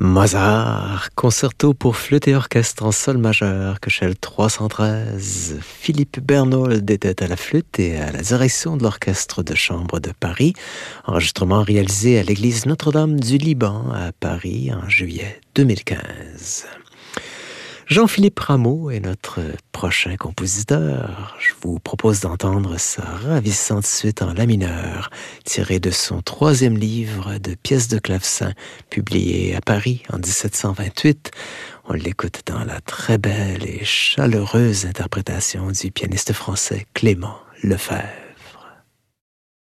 Mozart, concerto pour flûte et orchestre en sol majeur, Köchel 313. Philippe Bernold était à la flûte et à la direction de l'orchestre de chambre de Paris. Enregistrement réalisé à l'église Notre-Dame du Liban à Paris en juillet 2015. Jean-Philippe Rameau est notre prochain compositeur. Je vous propose d'entendre sa ravissante suite en la mineur, tirée de son 3e livre de pièces de clavecin, publié à Paris en 1728. On l'écoute dans la très belle et chaleureuse interprétation du pianiste français Clément Lefebvre.